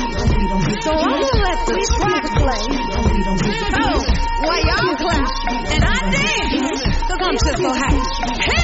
So I'm gonna let the track play. So while y'all clap and I dance, 'cause I'm just so happy.